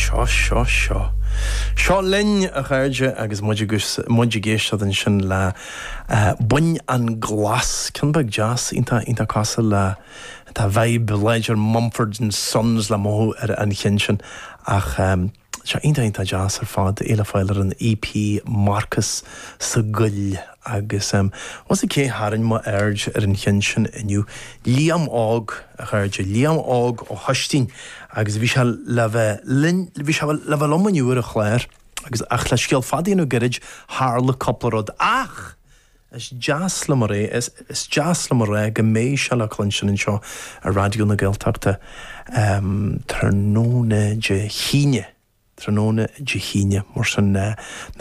Seo linn a chairde agus muide géiste an sin le buin an glas Cinbeg jazz inta casa le tá bhaib Ledger Mumford & Sons le mó an chin sin ach seo inta jazz fád éile fáilir an EP Marcus sa gull agus was cé harann má aird an chin sin inniu Liam Ág a chairde Liam Ág ó Hostín agus bhí se le bheith lomaniuair a chléir agus ach le scial fadaíonú girid hála coplaród ach is jazz le mar ré is jazz le mar ré go méid se le clinsin seo a radio na Gaeltachta Tróna de Híine mar san na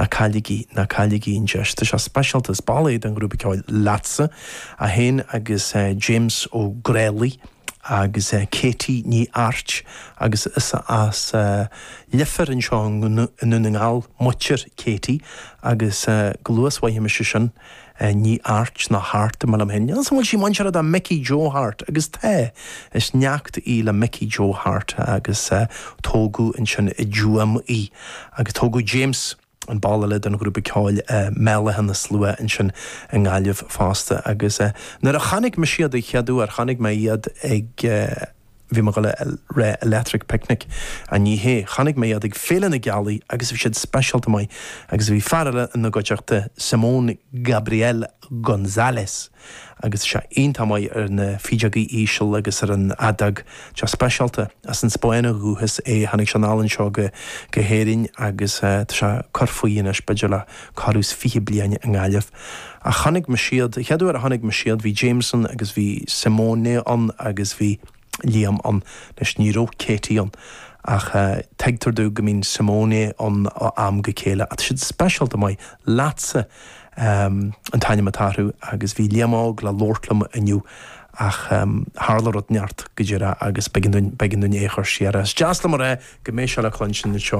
cailigi in gist is a specialtas ballaid an grúpa ceáil Latsa a hen agus James O'Grelly agus Katie ní Arch agus is as lifer in seo in ngal mutir Katie agus glúas waihim sin ní Arch na Hart mal am hen so sí manchar a Mickey Joe Hart agus te is neacht í le Mickey Joe Hart agus tógu in sin I dúam í agus tógu James an ballad an grúpa ceáil mele hanna slua in sin an gáileh fásta agus nar a chanig me siad I cheadú ar chanig me iad ag bhí mar go le electric picnic a ní hé chanig me iad ag féle na gealaí agus bhí siad specialta mai agus bhí farile in na goteachta Simone Gabriel González agus se einta mai ar na fídeagaí ísisiil agus ar an adag te specialta as an spáinna rúthas hanig seanálann seo go héirinn agus tá se corfaíon is beidir le carús 4 bliain an gáileh a chanig me siad cheadú ar a chanig me siad bhí Jameson agus bhí Simone an agus bhí Liam an nes níró Katie an ach teigtar dú go mín Simone an am go chéile a siad specialta mai Latsa an taine matarú agus bhí Liam Ág le lortlam aniu ach hálarrod neart go dtíire agus beginún échar siar as jazz le mar go méid se le clansin seo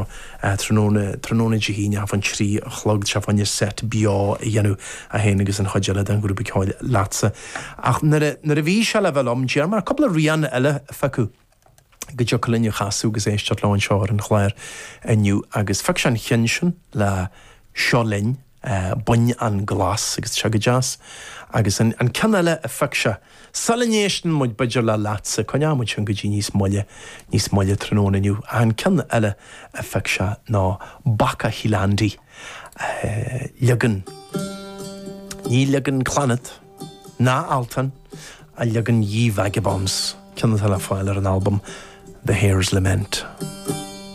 Tróna de Híine fan trí a chlog se fanne set bia I dhéanú a héana agus an choideile an grúpa ceáil Latsa ach nar a bhí se le bhil am dear mar coppla rian eile fecu go dteo colinne chaú gus éisteart lein seo an chléir aniu agus fe an chin sin le seo linn buin an glas agus se go jazz agus an canile a feicse Salanéisian muid beidir le Latsa coneamid sin go dtí níos moille trónaniu an can eile a feicse ná Baca Hilandi legan ní legan Clannad ná Altan a legan Ye Vagabonds ceanna le fáil ar an album The Hare's Lament